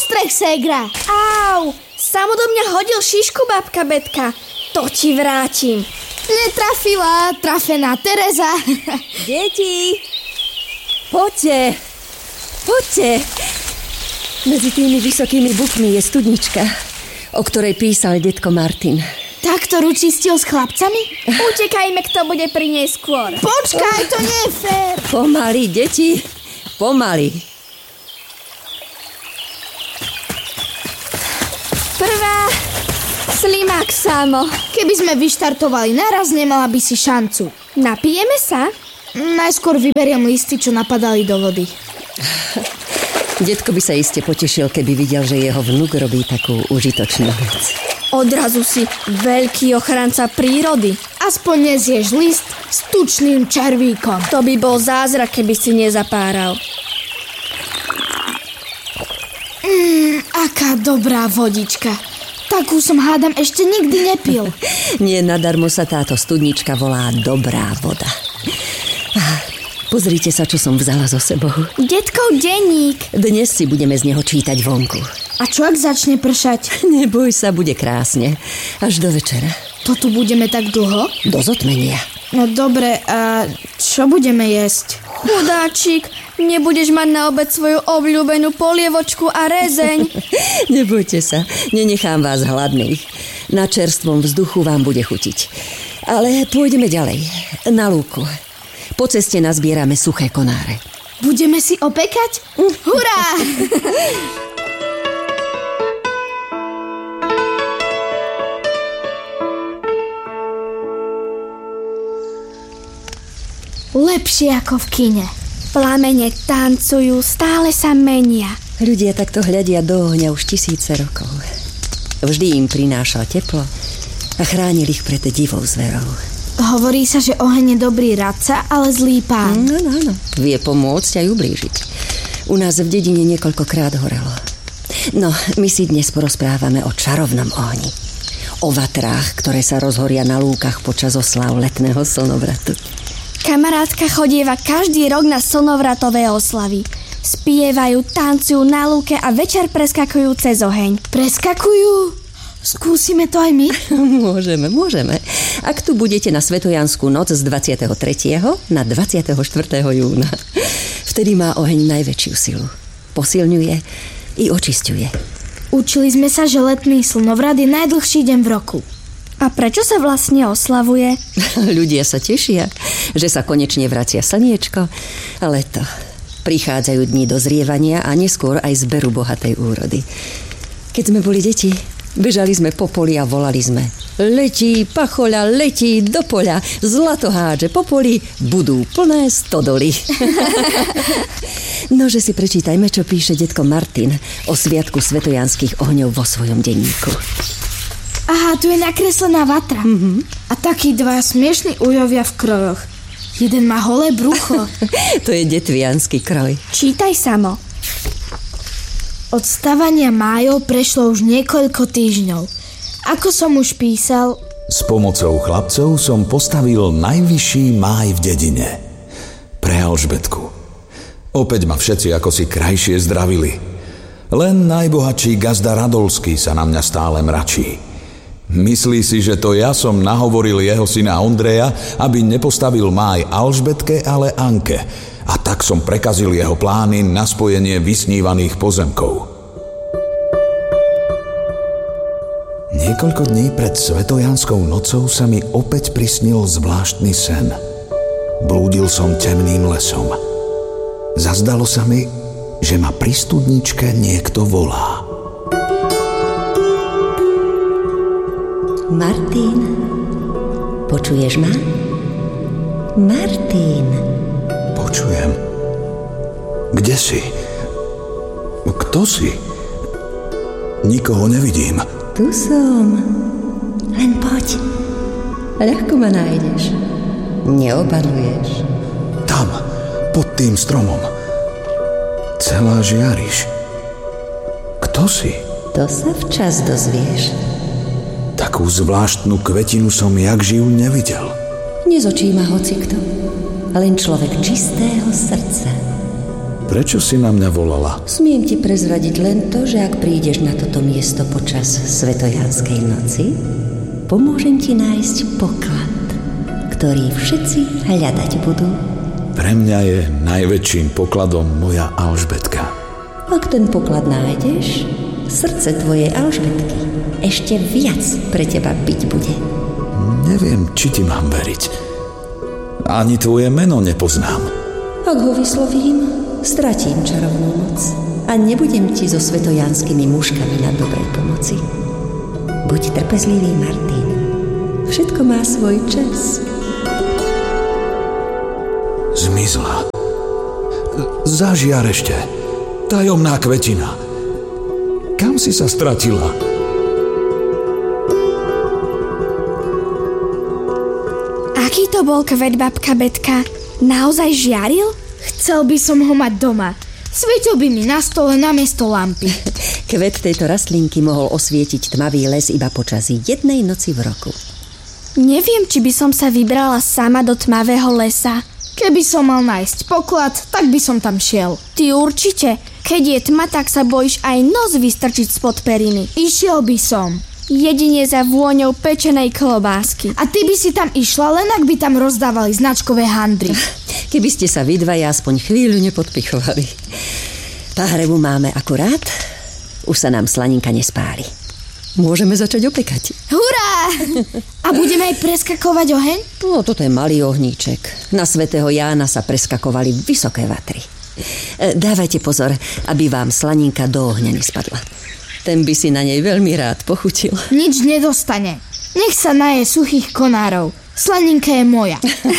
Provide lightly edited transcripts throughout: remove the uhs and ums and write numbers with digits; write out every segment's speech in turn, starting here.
postreh, ségra. Au, samo do mňa hodil šišku, babka Betka. To ti vrátim. Netrafila, trafená Tereza. Deti, poďte. Medzi tými vysokými bukmi je studnička, o ktorej písal detko Martin. Tak, ktorú čistil s chlapcami? Utekajme, kto bude pri nej skôr. Počkaj, to nie je fér. Pomaly, deti, pomaly. Prvá, slimák samo. Keby sme vyštartovali naraz, nemala by si šancu. Napijeme sa? Najskôr vyberiem listy, čo napadali do vody. Detko by sa iste potešil, keby videl, že jeho vnuk robí takú užitočnú vec. Odrazu si veľký ochranca prírody. Aspoň nezieš list s tučným červíkom. To by bol zázrak, keby si nezapáral. Aká dobrá vodička. Takú som, hádam, ešte nikdy nepil. Nie nadarmo sa táto studnička volá Dobrá voda. Pozrite sa, čo som vzala so sebou. Detkov denník. Dnes si budeme z neho čítať vonku. A čo ak začne pršať? Neboj sa, bude krásne. Až do večera. To tu budeme tak dlho? Do zotmenia. No dobre, a čo budeme jesť? Chudáčik, nebudeš mať na obed svoju obľúbenú polievočku a rezeň. Nebojte sa, nenechám vás hladných. Na čerstvom vzduchu vám bude chutiť. Ale pôjdeme ďalej, na lúku. Po ceste nazbierame suché konáre. Budeme si opekať? Hurá! Lepšie ako v kine. Plamene tancujú, stále sa menia. Ľudia takto hľadia do ohňa už tisíce rokov. Vždy im prinášal teplo a chránil ich pred divou zverou. Hovorí sa, že oheň je dobrý radca, ale zlý pán. No. Vie pomôcť aj ublížiť. U nás v dedine niekoľkokrát horelo. No, my si dnes porozprávame o čarovnom ohni. O vatrách, ktoré sa rozhoria na lúkach počas oslav letného slnovratu. Kamarátka chodieva každý rok na slnovratové oslavy. Spievajú, tancujú na lúke a večer preskakujú cez oheň. Preskakujú? Skúsime to aj my? Môžeme. Ak tu budete na Svetojanskú noc z 23. na 24. júna. Vtedy má oheň najväčšiu silu. Posilňuje i očisťuje. Učili sme sa, že letný slnovrat je najdlhší deň v roku. A prečo sa vlastne oslavuje? Ľudia sa tešia, že sa konečne vracia slniečko a leto. Prichádzajú dni dozrievania a neskôr aj zberu bohatej úrody. Keď sme boli deti, bežali sme po poli a volali sme: letí pachoľa, letí do poľa, zlato hádže po poli, budú plné stodoly. Nože si prečítajme, čo píše detko Martin o sviatku svetojanských ohňov vo svojom denníku. Aha, tu je nakreslená vatra. A takí dva smiešní ujovia v krojoch. Jeden má holé brucho. To je detviansky kroj. Čítaj samo. Od stavania májov prešlo už niekoľko týždňov. Ako som už písal... S pomocou chlapcov som postavil najvyšší máj v dedine. Pre Alžbetku. Opäť ma všetci ako si krajšie zdravili. Len najbohatší gazda Radolský sa na mňa stále mračí. Myslí si, že to ja som nahovoril jeho syna Ondreja, aby nepostavil máj Alžbetke, ale Anke. A tak som prekazil jeho plány na spojenie vysnívaných pozemkov. Niekoľko dní pred Svetojanskou nocou sa mi opäť prisnil zvláštny sen. Blúdil som temným lesom. Zazdalo sa mi, že ma pri studničke niekto volá. Martin, počuješ ma? Martin. Počujem. Kde si? Kto si? Nikoho nevidím. Tu som. Len poď. Ľahko ma nájdeš. Neobaluješ. Tam, pod tým stromom. Celá žiariš. Kto si? To sa včas dozvieš. Takú zvláštnu kvetinu som jak živ nevidel. Nezočí ma hocikto. Len človek čistého srdca. prečo si na mňa volala? Smiem ti prezradiť len to, že ak prídeš na toto miesto počas Svetojanskej noci, pomôžem ti nájsť poklad, ktorý všetci hľadať budú. Pre mňa je najväčším pokladom moja Alžbetka. Ak ten poklad nájdeš, srdce tvojej Alžbetky ešte viac pre teba byť bude. Neviem, či ti mám veriť. Ani tvoje meno nepoznám. Ak ho vyslovím, stratím čarovnú moc a nebudem ti so svetojanskými mužkami na dobrej pomoci. Buď trpezlivý, Martin. Všetko má svoj čas. Zmizla. Zažiar ešte. Tajomná kvetina. Kam si sa stratila? Aký to bol kvet, babka Betka? Naozaj žiaril? Chcel by som ho mať doma. Svietil by mi na stole namiesto lampy. Kvet tejto rastlinky mohol osvietiť tmavý les iba počas jednej noci v roku. Neviem, či by som sa vybrala sama do tmavého lesa. Keby som mal nájsť poklad, tak by som tam šiel. Ty určite. Keď je tma, tak sa bojíš aj nos vystrčiť spod periny. Išiel by som. Jedine za vôňou pečenej klobásky. A ty by si tam išla, len ak by tam rozdávali značkové handry. Keby ste sa vy dvaja aspoň chvíľu nepodpichovali. Pahrebu máme akurát. Už sa nám slaninka nespáli. Môžeme začať opekať. Hurá! A budeme aj preskakovať oheň? No, toto je malý ohníček. Na svätého Jána sa preskakovali vysoké vatry. Dávajte pozor, aby vám slaninka do ohňa nespadla. Ten by si na nej veľmi rád pochutil. Nič nedostane. Nech sa naje suchých konárov. Slaninka je moja.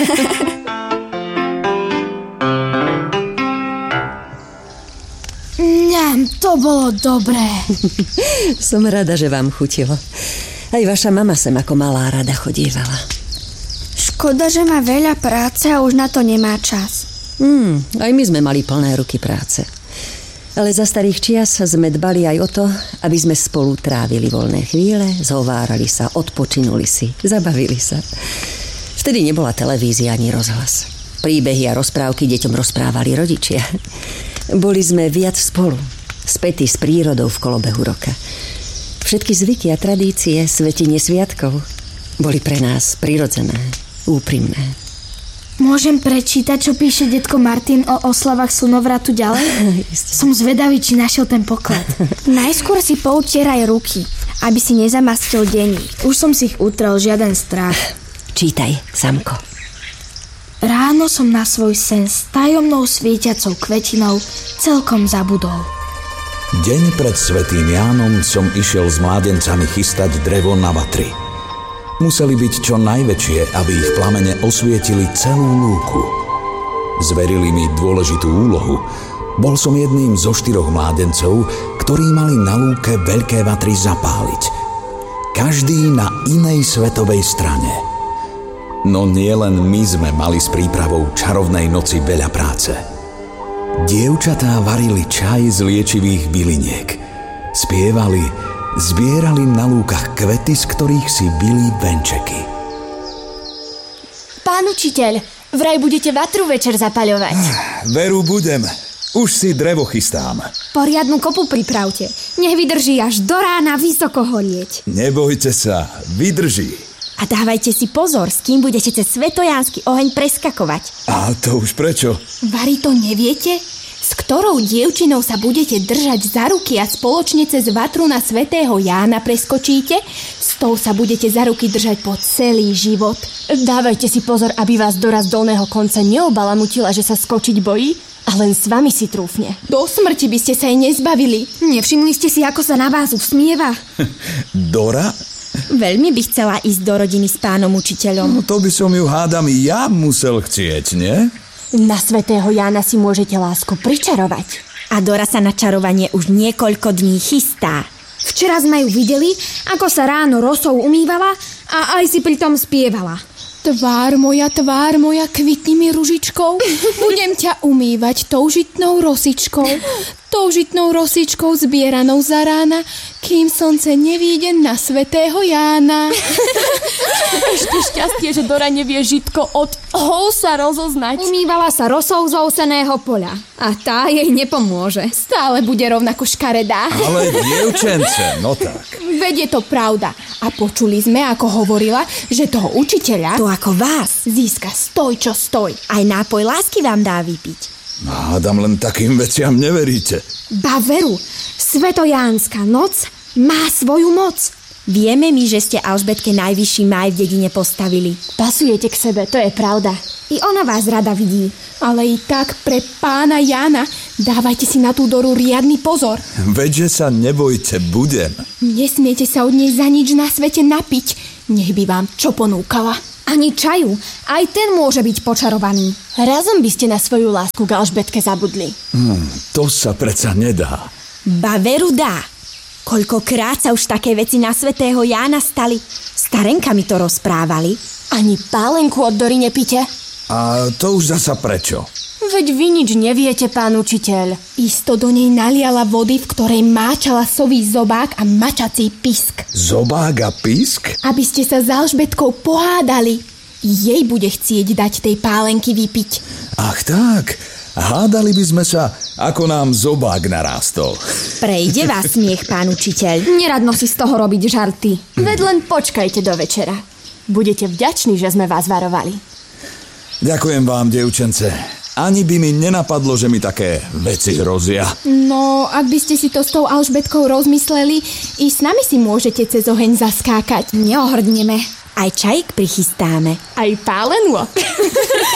To bolo dobré. Som rada, že vám chutilo. Aj vaša mama sem ako malá rada chodívala. Škoda, že má veľa práce a už na to nemá čas. Aj my sme mali plné ruky práce. Ale za starých čias sme dbali aj o to, aby sme spolu trávili voľné chvíle, zhovárali sa, odpočinuli si, zabavili sa. Vtedy nebola televízia ani rozhlas. Príbehy a rozprávky deťom rozprávali rodičia. Boli sme viac spolu, spätí s prírodou v kolobehu roka. Všetky zvyky a tradície, svätine sviatkov boli pre nás prirodzené, úprimné. Môžem prečítať, čo píše detko Martin o oslavách slnovratu ďalej? Som zvedavý, či našiel ten poklad. Najskôr si poutieraj ruky, aby si nezamastil denník. Už som si ich utrel, žiaden strach. Čítaj, Samko. Ráno som na svoj sen s tajomnou svietiacou kvetinou celkom zabudol. Deň pred svätým Jánom som išiel s mládencami chystať drevo na vatry. Museli byť čo najväčšie, aby ich plamene osvietili celú lúku. Zverili mi dôležitú úlohu. Bol som jedným zo 4 mládencov, ktorí mali na lúke veľké vatry zapáliť. Každý na inej svetovej strane. No nie len my sme mali s prípravou čarovnej noci veľa práce. Dievčatá varili čaj z liečivých byliniek. Spievali, zbierali na lúkach kvety, z ktorých si bili venčeky. Pán učiteľ, vraj budete vatru večer zapaľovať. Veru budem. Už si drevo chystám. Poriadnu kopu pripravte. Nech vydrží až do rána vysoko horieť. Nebojte sa, vydrží. A dávajte si pozor, s kým budete cez svetojánsky oheň preskakovať. A to už prečo? Vari to neviete? S ktorou dievčinou sa budete držať za ruky a spoločne cez vatru na svätého Jána preskočíte, s tou sa budete za ruky držať po celý život. Dávajte si pozor, aby vás doraz dolného konca neobalamutila, že sa skočiť bojí, a len s vami si trúfne. Do smrti by ste sa jej nezbavili. Nevšimli ste si, ako sa na vás usmieva? Dora? Veľmi by chcela ísť do rodiny s pánom učiteľom. No to by som ju hádam ja musel chcieť, nie? Na svätého Jána si môžete lásku pričarovať. A Dora sa na čarovanie už niekoľko dní chystá. Včera sme ju videli, ako sa ráno rosou umývala a aj si pritom spievala. Tvár moja, kvitni mi ružičkou, budem ťa umývať tou žitnou rosičkou. tou žitnou rosičkou zbieranou za rána, kým slnce nevíde na svätého Jána. Ešte šťastie, že Dora nevie žitko od housa rozoznať. Umývala sa rosou z ouseného poľa a tá jej nepomôže. Stále bude rovnako škaredá. Ale dievčence, no tak. Veď je to pravda. A počuli sme, ako hovorila, že toho učiteľa To ako vás. získa stoj, čo stoj. Aj nápoj lásky vám dá vypiť. Hádam, len takým veciam neveríte. Ba veru, Svetojánska noc má svoju moc. Vieme my, že ste Alžbetke najvyšší máj v dedine postavili. Pasujete k sebe, to je pravda. I ona vás rada vidí. Ale i tak pre pána Jána dávajte si na tú Doru riadny pozor. Veďže sa nebojte, budem. Nesmiete sa od nej za nič na svete napiť. Nech by vám čo ponúkala. Ani čaju, aj ten môže byť počarovaný. Razom by ste na svoju lásku k Alžbetke zabudli. To sa predsa nedá. Ba veru dá. Koľkokrát sa už také veci na svätého Jána stali. Starenka mi to rozprávali. Ani pálenku od Dory nepíte? A to už zasa prečo? Veď vy nič neviete, pán učiteľ. Isto do nej naliala vody, v ktorej máčala sový zobák a mačací pisk. Zobák a pisk? Aby ste sa s Alžbetkou pohádali. Jej bude chcieť dať tej pálenky vypiť. Ach tak, hádali by sme sa, ako nám zobák narástol. Prejde vás smiech, pán učiteľ. Neradno si z toho robiť žarty. Veď len počkajte do večera. Budete vďační, že sme vás varovali. Ďakujem vám, dievčence. Ani by mi nenapadlo, že mi také veci hrozia. No, ak by ste si to s tou Alžbetkou rozmysleli, i s nami si môžete cez oheň zaskákať. Neohrdneme. Aj čajík prichystáme. Aj pálenú.